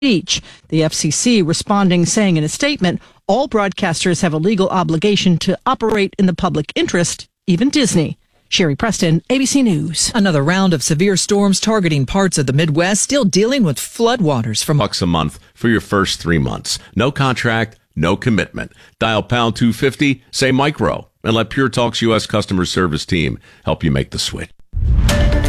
speech. The FCC responding, saying in a statement, all broadcasters have a legal obligation to operate in the public interest, even Disney. Sherry Preston, ABC News. Another round of severe storms targeting parts of the Midwest, still dealing with floodwaters from $1 a month for your first 3 months. No contract, no commitment. Dial pound 250, say micro, and let Pure Talk's U.S. customer service team help you make the switch.